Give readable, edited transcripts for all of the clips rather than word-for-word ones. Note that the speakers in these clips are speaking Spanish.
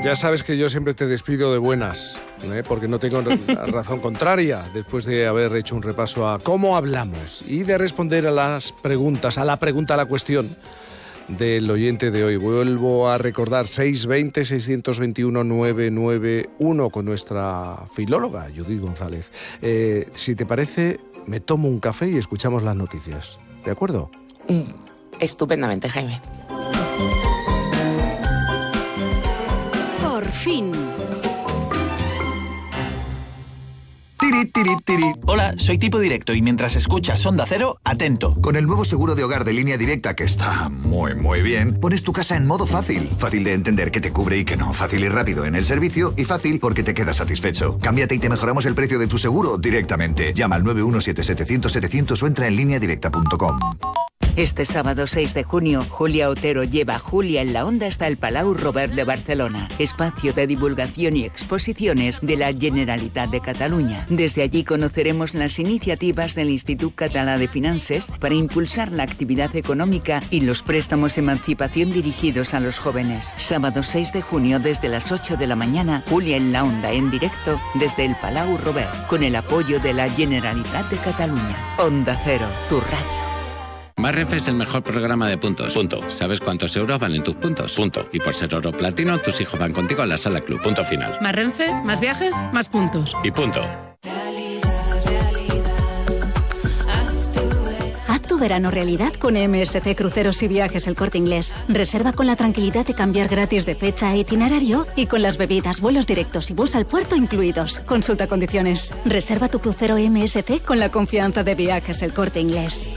Ya sabes que yo siempre te despido de buenas, porque no tengo razón contraria, después de haber hecho un repaso a cómo hablamos y de responder a las preguntas, a la cuestión del oyente de hoy. Vuelvo a recordar 620-621-991 con nuestra filóloga Judith González. Si te parece, me tomo un café y escuchamos las noticias. ¿De acuerdo? Estupendamente, Jaime. Por fin. Tiri, tiri, tiri. Hola, soy Tipo Directo y mientras escuchas Onda Cero, atento. Con el nuevo seguro de hogar de Línea Directa, que está muy bien, pones tu casa en modo fácil. Fácil de entender que te cubre y que no. Fácil y rápido en el servicio y fácil porque te quedas satisfecho. Cámbiate y te mejoramos el precio de tu seguro directamente. Llama al 917-700-700 o entra en lineadirecta.com. Este sábado 6 de junio, Julia Otero lleva a Julia en la Onda hasta el Palau Robert de Barcelona, espacio de divulgación y exposiciones de la Generalitat de Catalunya. Desde allí conoceremos las iniciativas del Institut Català de Finances para impulsar la actividad económica y los préstamos emancipación dirigidos a los jóvenes. Sábado 6 de junio desde las 8 de la mañana, Julia en la Onda en directo desde el Palau Robert, con el apoyo de la Generalitat de Catalunya. Onda Cero, tu radio. Más Renfe es el mejor programa de puntos. Punto. ¿Sabes cuántos euros valen tus puntos? Punto. Y por ser oro platino, tus hijos van contigo a la Sala Club. Punto final. Más Renfe, más viajes, más puntos. Y punto. Haz tu verano realidad con MSC Cruceros y Viajes El Corte Inglés. Reserva con la tranquilidad de cambiar gratis de fecha e itinerario y con las bebidas, vuelos directos y bus al puerto incluidos. Consulta condiciones. Reserva tu crucero MSC con la confianza de Viajes El Corte Inglés.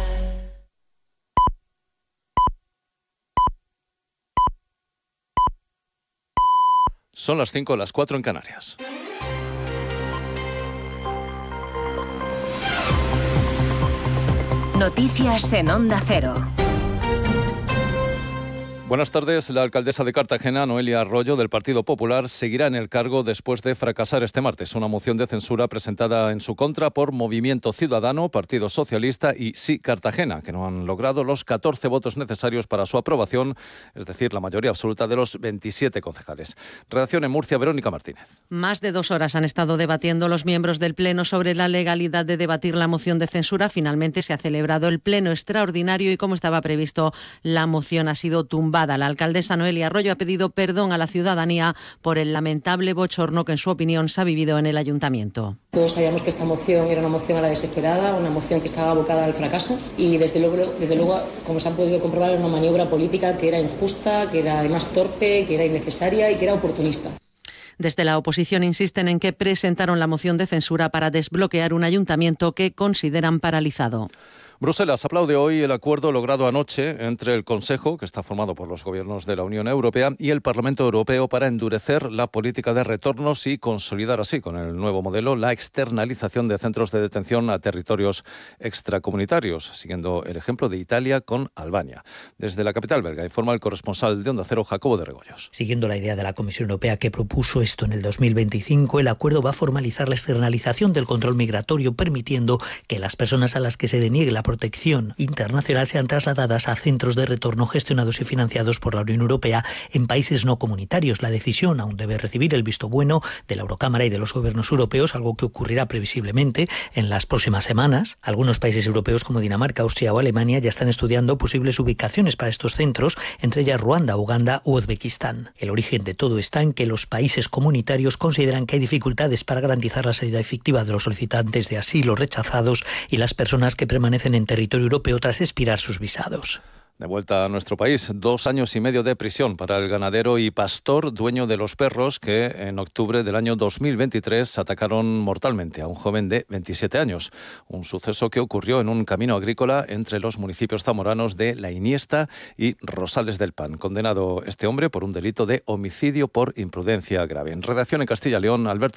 Son las 5, las 4 en Canarias. Noticias en Onda Cero. Buenas tardes. La alcaldesa de Cartagena, Noelia Arroyo, del Partido Popular, seguirá en el cargo después de fracasar este martes una moción de censura presentada en su contra por Movimiento Ciudadano, Partido Socialista y Sí Cartagena, que no han logrado los 14 votos necesarios para su aprobación, es decir, la mayoría absoluta de los 27 concejales. Redacción en Murcia, Verónica Martínez. Más de 2 horas han estado debatiendo los miembros del Pleno sobre la legalidad de debatir la moción de censura. Finalmente se ha celebrado el Pleno extraordinario y, como estaba previsto, la moción ha sido tumbada. La alcaldesa Noelia Arroyo ha pedido perdón a la ciudadanía por el lamentable bochorno que, en su opinión, se ha vivido en el ayuntamiento. Todos sabíamos que esta moción era una moción a la desesperada, una moción que estaba abocada al fracaso y desde luego, como se ha podido comprobar, era una maniobra política que era injusta, que era además torpe, que era innecesaria y que era oportunista. Desde la oposición insisten en que presentaron la moción de censura para desbloquear un ayuntamiento que consideran paralizado. Bruselas aplaude hoy el acuerdo logrado anoche entre el Consejo, que está formado por los gobiernos de la Unión Europea, y el Parlamento Europeo para endurecer la política de retornos y consolidar así, con el nuevo modelo, la externalización de centros de detención a territorios extracomunitarios, siguiendo el ejemplo de Italia con Albania. Desde la capital belga informa el corresponsal de Onda Cero, Jacobo de Regoyos. Siguiendo la idea de la Comisión Europea que propuso esto en el 2025, el acuerdo va a formalizar la externalización del control migratorio, permitiendo que las personas a las que se deniegue la protección internacional sean trasladadas a centros de retorno gestionados y financiados por la Unión Europea en países no comunitarios. La decisión aún debe recibir el visto bueno de la Eurocámara y de los gobiernos europeos, algo que ocurrirá previsiblemente en las próximas semanas. Algunos países europeos como Dinamarca, Austria o Alemania ya están estudiando posibles ubicaciones para estos centros, entre ellas Ruanda, Uganda u Uzbekistán. El origen de todo está en que los países comunitarios consideran que hay dificultades para garantizar la salida efectiva de los solicitantes de asilo rechazados y las personas que permanecen en territorio europeo tras expirar sus visados. De vuelta a nuestro país, 2 años y medio de prisión para el ganadero y pastor dueño de los perros que en octubre del año 2023 atacaron mortalmente a un joven de 27 años. Un suceso que ocurrió en un camino agrícola entre los municipios zamoranos de La Iniesta y Rosales del Pan. Condenado este hombre por un delito de homicidio por imprudencia grave. En redacción en Castilla y León, Alberto